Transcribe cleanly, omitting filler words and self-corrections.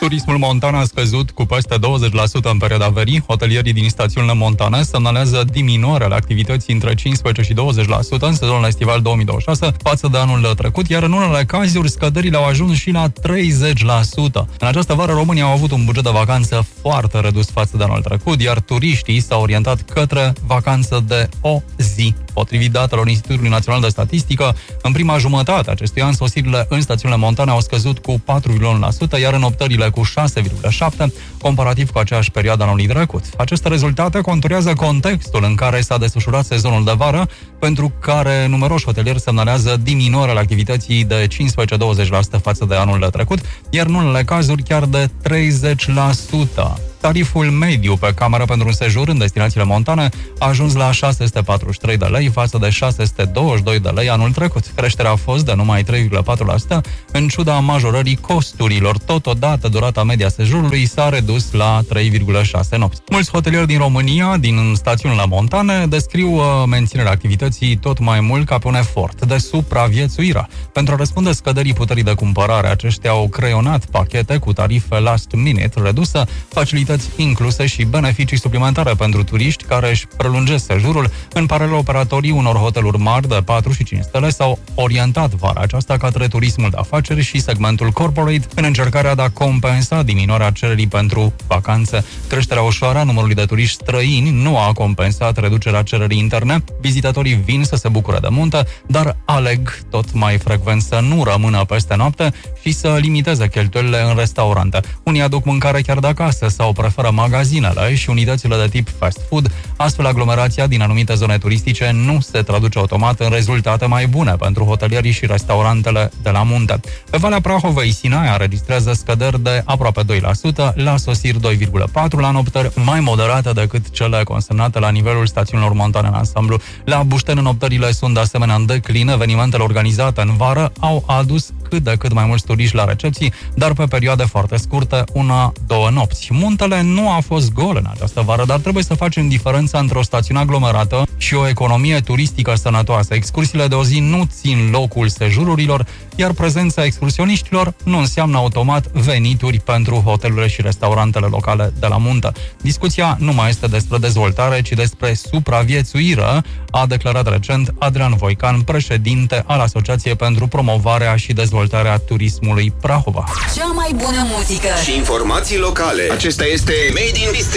Turismul montan a scăzut cu peste 20% în perioada verii. Hotelierii din stațiunile montane semnalează diminuarea la activității între 15 și 20% în sezonul estival 2026 față de anul trecut, iar în unele cazuri scăderile au ajuns și la 30%. În această vară România au avut un buget de vacanță foarte redus față de anul trecut, iar turiștii s-au orientat către vacanță de o zi. Potrivit datelor Institutului Național de Statistică, în prima jumătate a acestui an, sosirile în stațiunile montane au scăzut cu 4,1%, iar înoptările cu 6,7%, comparativ cu aceeași perioadă anului trecut. Aceste rezultate conturează contextul în care s-a desfășurat sezonul de vară, pentru care numeroși hotelieri semnalează diminuarea la activității de 15-20% față de anul trecut, iar în unele cazuri chiar de 30%. Tariful mediu pe cameră pentru un sejur în destinațiile montane a ajuns la 643 de lei față de 622 de lei anul trecut. Creșterea a fost de numai 3,4%, în ciuda majorării costurilor. Totodată, durata media sejurului s-a redus la 3,6 nopți. Mulți hotelieri din România, din stațiunile montane, descriu menținerea activității tot mai mult ca pe un efort de supraviețuire. Pentru a răspunde scăderii puterii de cumpărare, aceștia au creionat pachete cu tarife last minute redusă, facilități incluse și beneficii suplimentare pentru turiști care își prelungesc sejurul. În paralel, operatorii unor hoteluri mari de 4 și 5 stele s-au orientat vara aceasta către turismul de afaceri și segmentul corporate în încercarea de a compensa diminuarea cererii pentru vacanțe. Creșterea ușoară a numărului de turiști străini nu a compensat reducerea cererii interne. Vizitatorii vin să se bucure de munte, dar aleg tot mai frecvent să nu rămână peste noapte și să limiteze cheltuielile în restaurante. Unii aduc mâncare chiar de acasă sau preferă magazinele și unitățile de tip fast food. Astfel, aglomerația din anumite zone turistice nu se traduce automat în rezultate mai bune pentru hotelierii și restaurantele de la munte. Pe Valea Prahovei, Sinaia înregistrează scăderi de aproape 2%, la sosiri 2,4%, la noptări mai moderate decât cele consemnate la nivelul stațiunilor montane în ansamblu. La Bușteni, noptările sunt de asemenea în declin. Evenimentele organizate în vară au adus cât de cât mai mulți turiști la recepții, dar pe perioade foarte scurte, 1-2 nopți. Muntele nu a fost gol în această vară, dar trebuie să facem diferența între o stațiune aglomerată și o economie turistică sănătoasă. Excursiile de o zi nu țin locul sejururilor, iar prezența excursioniștilor nu înseamnă automat venituri pentru hotelurile și restaurantele locale de la munte. Discuția nu mai este despre dezvoltare, ci despre supraviețuire, a declarat recent Adrian Voican, președinte al Asociației pentru Promovarea și Dezvoltarea Turismului Prahova. Cea mai bună muzică și informații locale. Acesta este Made in Bistria.